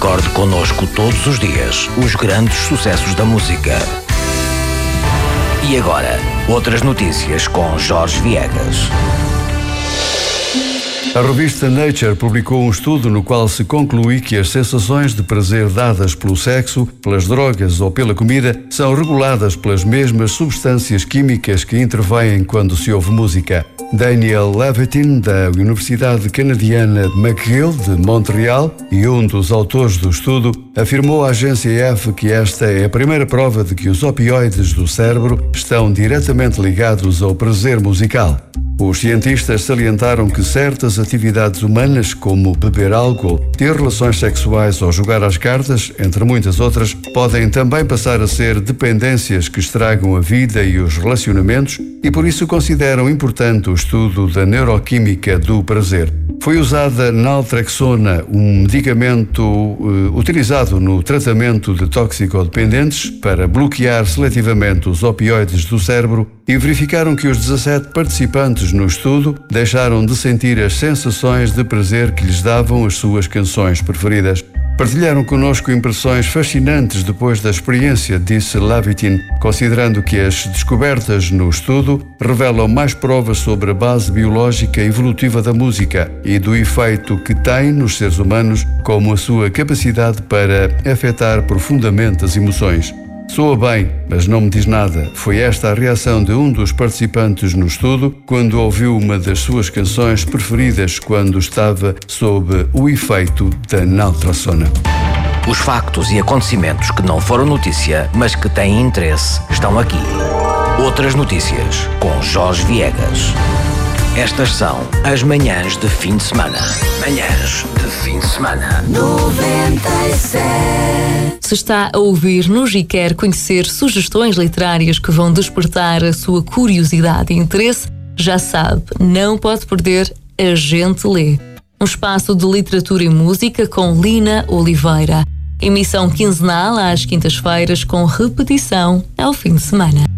Recorde connosco todos os dias os grandes sucessos da música. E agora, outras notícias com Jorge Viegas. A revista Nature publicou um estudo no qual se conclui que as sensações de prazer dadas pelo sexo, pelas drogas ou pela comida são reguladas pelas mesmas substâncias químicas que intervêm quando se ouve música. Daniel Levitin, da Universidade Canadiana de McGill, de Montreal, e um dos autores do estudo, afirmou à agência EF que esta é a primeira prova de que os opioides do cérebro estão diretamente ligados ao prazer musical. Os cientistas salientaram que certas atividades humanas, como beber álcool, ter relações sexuais ou jogar às cartas, entre muitas outras, podem também passar a ser dependências que estragam a vida e os relacionamentos e por isso consideram importante o estudo da neuroquímica do prazer. Foi usada naltrexona, um medicamento utilizado no tratamento de toxicodependentes para bloquear seletivamente os opioides do cérebro e verificaram que os 17 participantes no estudo deixaram de sentir as sensações de prazer que lhes davam as suas canções preferidas. Partilharam connosco impressões fascinantes depois da experiência, disse Levitin, considerando que as descobertas no estudo revelam mais provas sobre a base biológica e evolutiva da música e do efeito que tem nos seres humanos, como a sua capacidade para afetar profundamente as emoções. Soa bem, mas não me diz nada. Foi esta a reação de um dos participantes no estudo quando ouviu uma das suas canções preferidas quando estava sob o efeito da naltrexona. Os factos e acontecimentos que não foram notícia, mas que têm interesse, estão aqui. Outras notícias com Jorge Viegas. Estas são as manhãs de fim de semana. Manhãs de fim de semana. 97. Se está a ouvir-nos e quer conhecer sugestões literárias que vão despertar a sua curiosidade e interesse, já sabe, não pode perder A Gente Lê. Um espaço de literatura e música com Lina Oliveira. Emissão quinzenal às quintas-feiras com repetição ao fim de semana.